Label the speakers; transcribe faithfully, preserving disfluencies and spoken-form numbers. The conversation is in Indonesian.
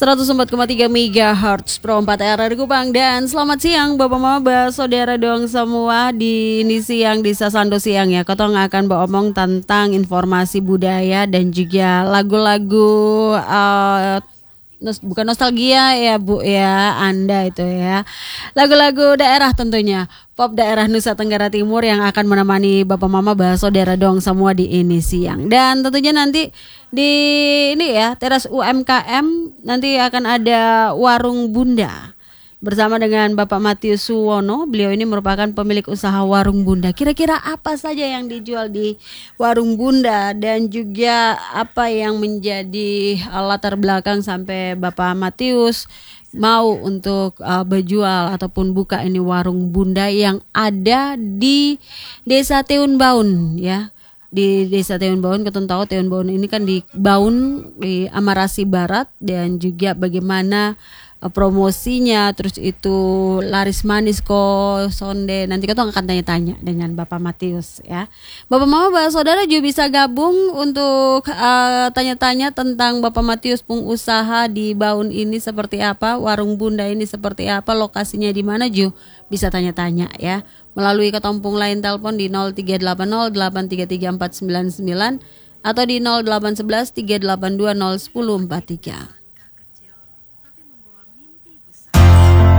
Speaker 1: seratus empat koma tiga megahertz Pro empat R R Kupang. Dan selamat siang Bapak Mama, saudara dong semua. Di ini siang di Sasando siang ya, Kotong akan beromong tentang informasi budaya dan juga lagu-lagu uh, Nos, bukan nostalgia ya Bu ya, Anda itu ya. Lagu-lagu daerah tentunya, pop daerah Nusa Tenggara Timur yang akan menemani Bapak Mama bahas saudara dong semua di ini siang. Dan tentunya nanti di ini ya, teras U M K M nanti akan ada Warung Bunda bersama dengan Bapak Matius Suwono. Beliau ini merupakan pemilik usaha Warung Bunda. Kira-kira apa saja yang dijual di Warung Bunda dan juga apa yang menjadi uh, latar belakang sampai Bapak Matius mau untuk uh, berjual ataupun buka ini Warung Bunda yang ada di Desa Teun Baun ya. Di Desa Teun Baun, kita tahu Teun Baun ini kan di Baun di Amarasi Barat, dan juga bagaimana promosinya, terus itu laris manis kok sonde. Nanti kita akan tanya-tanya dengan Bapak Matius ya. Bapak Mama, Bapak Saudara juga bisa gabung untuk uh, tanya-tanya tentang Bapak Matius pengusaha di Baun ini seperti apa, Warung Bunda ini seperti apa, lokasinya di mana, Ju bisa tanya-tanya ya melalui ketompung lain telepon di nol tiga delapan nol delapan tiga tiga empat sembilan sembilan atau di nol delapan satu satu tiga delapan dua nol satu nol empat tiga.